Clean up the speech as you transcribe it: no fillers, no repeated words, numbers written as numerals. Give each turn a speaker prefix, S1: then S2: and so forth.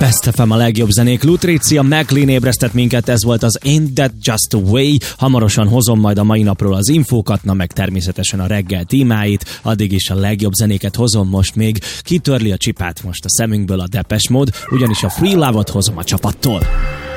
S1: Best FM, a legjobb zenék. Lucretia McLean ébresztett minket, ez volt az Ain't That Just a Way. Hamarosan hozom majd a mai napról az infókat, na meg természetesen a reggel témáit. Addig is a legjobb zenéket hozom, most még kitörli a csipát most a szemünkből a Depeche Mode, ugyanis a Free Love-ot hozom a csapattól.